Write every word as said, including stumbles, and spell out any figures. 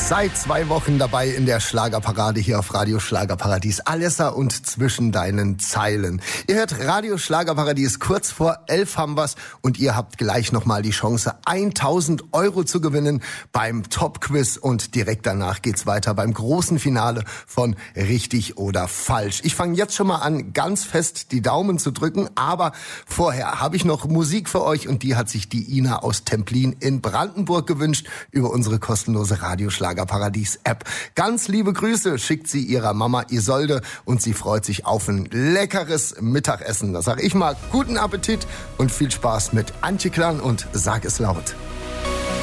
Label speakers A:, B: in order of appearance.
A: Seit zwei Wochen dabei in der Schlagerparade hier auf Radio Schlagerparadies. Alessa und zwischen deinen Zeilen. Ihr hört Radio Schlagerparadies, kurz vor elf haben wir's und ihr habt gleich nochmal die Chance, tausend Euro zu gewinnen beim Top-Quiz und direkt danach geht's weiter beim großen Finale von Richtig oder Falsch. Ich fange jetzt schon mal an, ganz fest die Daumen zu drücken, aber vorher habe ich noch Musik für euch und die hat sich die Ina aus Templin in Brandenburg gewünscht über unsere kostenlose Radio Schlagerparadies App. Ganz liebe Grüße schickt sie ihrer Mama Isolde und sie freut sich auf ein leckeres Mittagessen. Da sage ich mal guten Appetit und viel Spaß mit Antje Klang und Sag es laut.